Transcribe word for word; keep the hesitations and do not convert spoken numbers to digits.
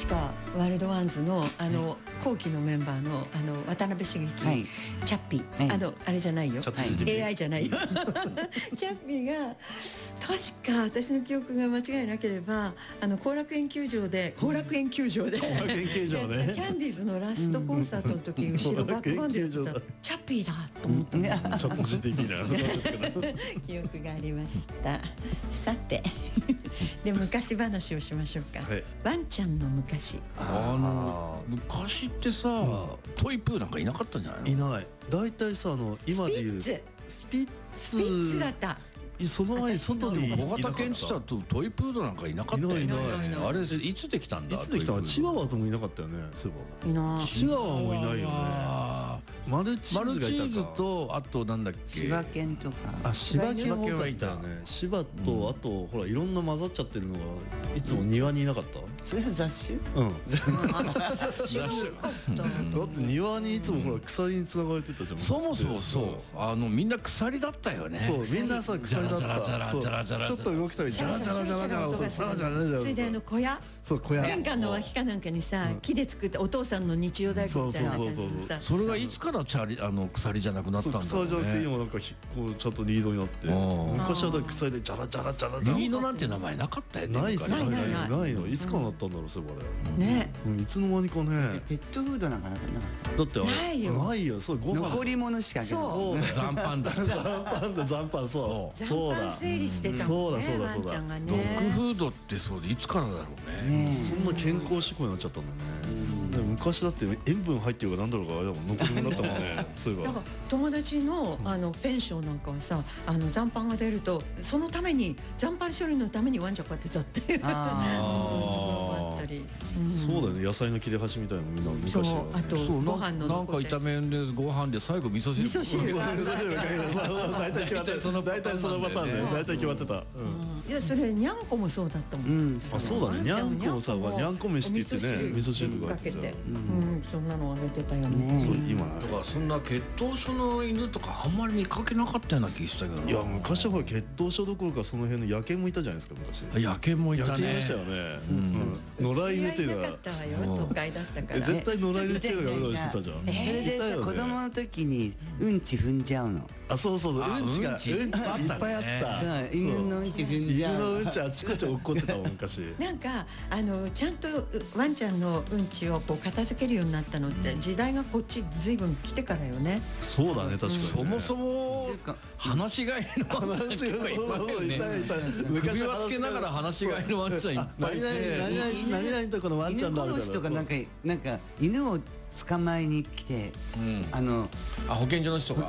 確かワールドワンズのあの後期のメンバーのあの渡辺茂樹、はい、チャッピー、はい、あのあれじゃないよ、はい、エーアイ じゃないよチャッピーが確か私の記憶が間違いなければあの後楽園球場で後楽園球場で後楽園球場ねキャンディーズのラストコンサートの時後ろバックバンドやってたチャッピーだと思ったねちょっと自的な記憶がありましたさてで昔話をしましょうか、はい、ワンちゃんの昔あの昔ってさ、うん、トイプーなんかいなかったんじゃないの？ いない。だいたいさあの今でいうスピッツスピッツスピッツだった。 その前に外に小型犬って言ったらトイプードなんかいなかったよね。 いないいない。 あれいつできたんだ？ いつできたの？チワワともいなかったよね。そういえば。いない。チワワもいないよね。マルチーズがいたか。 マルチーズとあとなんだっけ？ 柴犬とか。 あ、柴犬もいたよね。柴とあとほらいろんな混ざっちゃってるのがいつも庭にいなかった？ それは雑種？ うん。 雑種が多かった。 だって庭にいつもほら鎖に繋がれてたじゃん。 そもそもそうあのみんな鎖だったよね。 そうみんなさ鎖だった。 ザラザラザラザラちょっと動きたりジャラジャラジャラジャラ音ザラジャラジャラ。 それであの小屋。 そう小屋。 玄関の脇かなんかにさ木で作ったお父さんの日曜大工みたいな感じでさ。 それがいつからチャリあの鎖じゃなくなったんだろうね。 鎖じゃなくて今なんかこうちゃんとリードになって昔はだ鎖でジャラジャラジャラジャラ。 リードなんて名前なかったよね。 ないないないないの。いつからなったんだろうそれあれ。 ね。 いつの間にかね。 ペットフードなんかなかった。 だってないよ。 ないよ。そうご飯残り物しかあげない。 そう。 残飯だ。 残飯だ残飯そう。 残飯整理してたもんね。 そうだそうだそうだ。 ドッグフードってそうでいつからだろうね。 そんな健康志向になっちゃったんだね。昔だって塩分入ってるかなんだろうかあれだもん残り物だったもんね。そういえば。 なんか友達のあのペンションなんかはさあの残飯が出るとそのために残飯処理のためにワンちゃん飼ってたっていうところがあったり。 そうだよね野菜の切れ端みたいなのみんな昔はね。 あとご飯のなんか炒めでご飯で最後味噌汁。 味噌汁が大体決まってた。大体そのパターンで大体決まってた。 いやそれにゃんこもそうだったもん。 あそうだねにゃんこもさにゃんこ飯って言ってね味噌汁がかけてそんなのあげてたよね。 今だからそんな血統書の犬とかあんまり見かけなかったような気したけど。 いや昔はほら血統書どころかその辺の野犬もいたじゃないですか昔。 野犬もいたね。 野犬いましたよね。野良犬っていうのは都会だったから絶対野良犬っていうのがうろうろしてたじゃん。 それでさ子供の時にうんち踏んじゃうの。 あそうそうそううんちがうんちいっぱいあった。 犬のうんち踏んじゃう。 犬のうんちあちこち落っこってたもん昔。 なんかあのちゃんとワンちゃんのうんちをこう片付けるようになったのって時代がこっちずいぶん来てからよね。 そうだね確かに。 そもそも放し飼いのワンちゃん結構いっぱいいるね。首輪つけながら放し飼いのワンちゃんいっぱいいて。 何々とこのワンちゃんだみたいな。 犬殺しとかなんかなんか犬を捕まえに来てあのあ保健所の人が